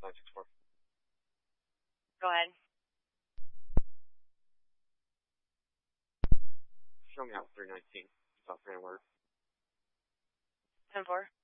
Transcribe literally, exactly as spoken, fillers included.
nine six four. Go ahead. Show me out three nineteen. South Grand Word. ten four.